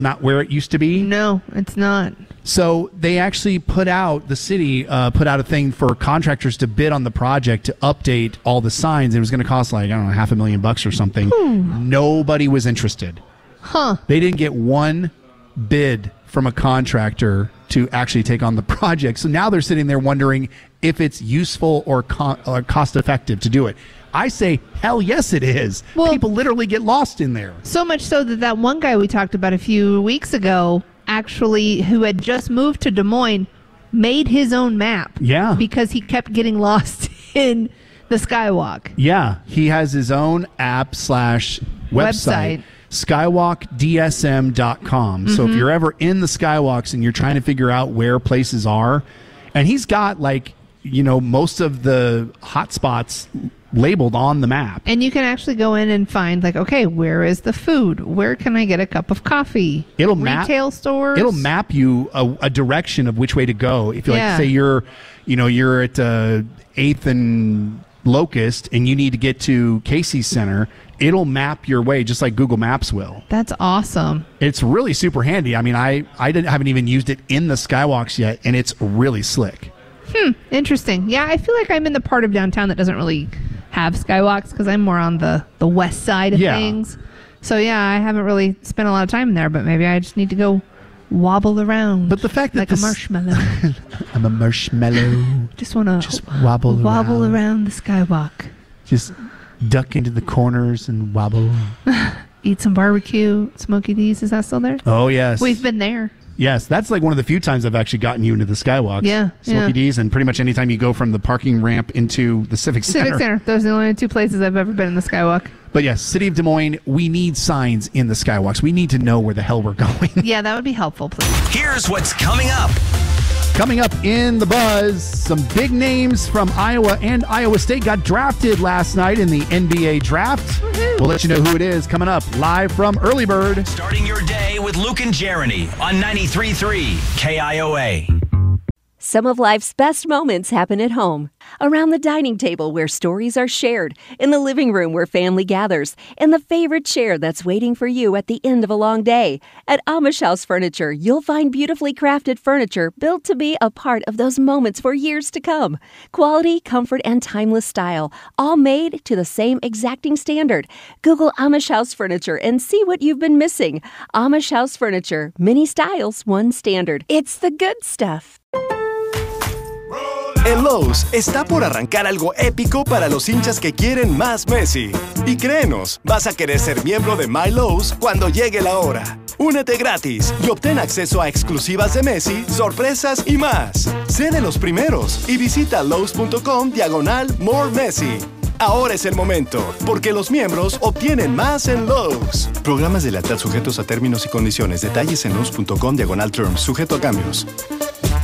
not where it used to be. No, it's not. So they actually the city put out a thing for contractors to bid on the project to update all the signs. It was going to cost like, I don't know, $500,000 or something. Nobody was interested. Huh. They didn't get one bid from a contractor to actually take on the project. So now they're sitting there wondering if it's useful or cost effective to do it. I say, hell yes, it is. Well, people literally get lost in there. So much so that one guy we talked about a few weeks ago, actually, who had just moved to Des Moines, made his own map. Yeah. Because he kept getting lost in the Skywalk. Yeah. He has his own app / website. skywalkdsm.com. So if you're ever in the Skywalks and you're trying to figure out where places are, and he's got most of the hot spots labeled on the map. And you can actually go in and find okay, where is the food? Where can I get a cup of coffee? Retail stores. It'll map you a direction of which way to go. If you say you're at 8th and Locust and you need to get to Casey's Center, it'll map your way just like Google Maps will. That's awesome. It's really super handy. I mean, I haven't even used it in the Skywalks yet, and it's really slick. Interesting. Yeah, I feel like I'm in the part of downtown that doesn't really have Skywalks because I'm more on the west side of things. So, yeah, I haven't really spent a lot of time in there, but maybe I just need to go wobble around. But the fact that a marshmallow. I'm a marshmallow. Just want to wobble around the Skywalk. Just duck into the corners and wobble. Eat some barbecue. Smokey D's, is that still there? Oh, yes. We've been there. Yes, that's like one of the few times I've actually gotten you into the Skywalks. Yeah. Smokey D's, and pretty much anytime you go from the parking ramp into the Civic Center. Those are the only two places I've ever been in the Skywalk. But yes, City of Des Moines, we need signs in the Skywalks. We need to know where the hell we're going. Yeah, that would be helpful, please. Here's what's coming up. Coming up in the buzz, some big names from Iowa and Iowa State got drafted last night in the NBA draft. Woo-hoo. We'll let you know who it is coming up live from Early Bird. Starting your day with Luke and Jeremy on 93.3 KIOA. Some of life's best moments happen at home. Around the dining table where stories are shared, in the living room where family gathers, in the favorite chair that's waiting for you at the end of a long day. At Amish House Furniture, you'll find beautifully crafted furniture built to be a part of those moments for years to come. Quality, comfort, and timeless style, all made to the same exacting standard. Google Amish House Furniture and see what you've been missing. Amish House Furniture, many styles, one standard. It's the good stuff. En Lowe's está por arrancar algo épico para los hinchas que quieren más Messi. Y créenos, vas a querer ser miembro de My Lowe's cuando llegue la hora. Únete gratis y obtén acceso a exclusivas de Messi, sorpresas y más. Sé de los primeros y visita lowes.com/More Messi. Ahora es el momento, porque los miembros obtienen más en Lowe's. Programas de lealtad sujetos a términos y condiciones. Detalles en lowes.com/terms, sujeto a cambios.